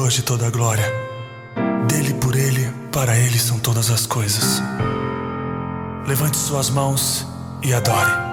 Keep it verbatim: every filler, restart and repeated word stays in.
Deus de toda a glória. Dele, por Ele, para Ele são todas as coisas. Levante suas mãos e adore.